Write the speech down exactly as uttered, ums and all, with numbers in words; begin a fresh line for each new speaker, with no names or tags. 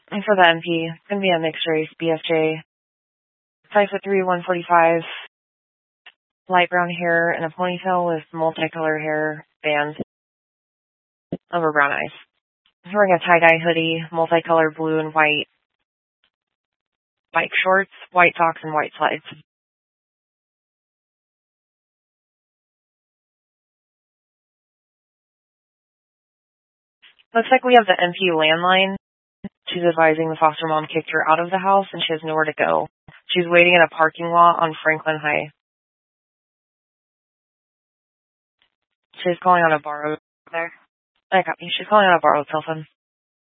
And for the M P, it's going to be a mixed race, B F J. five foot three, one forty-five, light brown hair and a ponytail with multicolored hair bands over brown eyes. He's wearing a tie-dye hoodie, multicolored blue and white, bike shorts, white socks, and white slides. Looks like we have the M P landline. She's advising the foster mom kicked her out of the house and she has nowhere to go. She's waiting in a parking lot on Franklin High. She's calling on a borrowed there. I got me. She's calling on a borrowed cell phone.